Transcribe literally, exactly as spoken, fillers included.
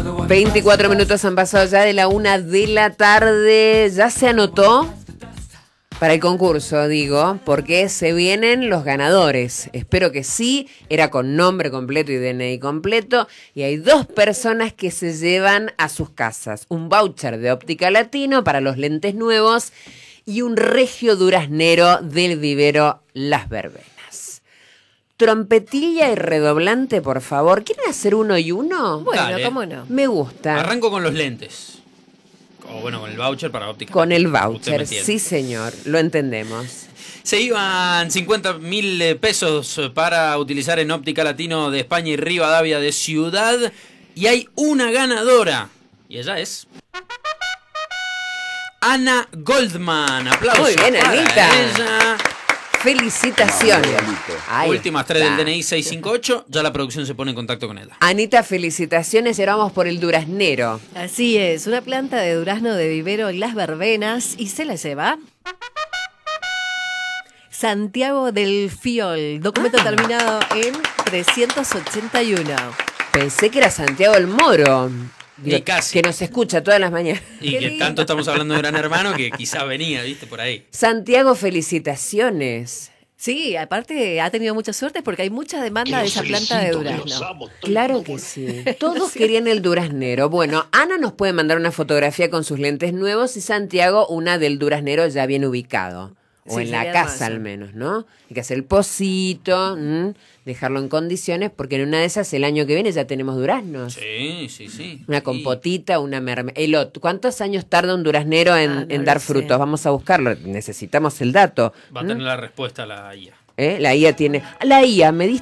veinticuatro minutos han pasado ya de la una de la tarde. ¿Ya se anotó? Para el concurso, digo, porque se vienen los ganadores. Espero que sí. Era con nombre completo y D N I completo. Y hay dos personas que se llevan a sus casas un voucher de Óptica Latino para los lentes nuevos y un regio duraznero del vivero Las Verbenas. Trompetilla y redoblante, por favor. ¿Quieren hacer uno y uno? Bueno, Dale. cómo no. Me gusta. Arranco con los lentes. O bueno, con el voucher para Óptica. Con el Usted me voucher, entiende. sí señor, lo entendemos. Se iban cincuenta mil pesos para utilizar en Óptica Latino de España y Rivadavia de Ciudad. Y hay una ganadora. Y ella es... Ana Goldman. Aplausos. Muy bien, para Anita. ella. Felicitaciones. Ay, Últimas tres del está. D N I seiscientos cincuenta y ocho. Ya la producción se pone en contacto con ella. Anita, felicitaciones. Y ahora vamos por el duraznero. Así es, una planta de durazno de vivero Las Verbenas y se la lleva Santiago del Fiol, documento Ah. terminado en trescientos ochenta y uno. Pensé que era Santiago el Moro. Y casi. Que nos escucha todas las mañanas. Y Qué que lindo. tanto estamos hablando de Gran Hermano que quizá venía, viste, por ahí. Santiago, felicitaciones. Sí, aparte ha tenido mucha suerte porque hay mucha demanda de esa planta de durazno. Claro que sí. Todos querían el duraznero. Bueno, Ana nos puede mandar una fotografía con sus lentes nuevos y Santiago una del duraznero ya bien ubicado. O Sí, en la sería casa hermoso. al menos, ¿no? Hay que hacer el pocito, ¿m? dejarlo en condiciones, porque en una de esas el año que viene ya tenemos duraznos. Sí, sí, sí. Una Sí. compotita, una mermelada. ¿Cuántos años tarda un duraznero en, Ah, no en lo dar sé. frutos? Vamos a buscarlo. Necesitamos el dato. Va a ¿m? tener la respuesta la I A. ¿Eh? La I A tiene... La I A, ¿me, dis-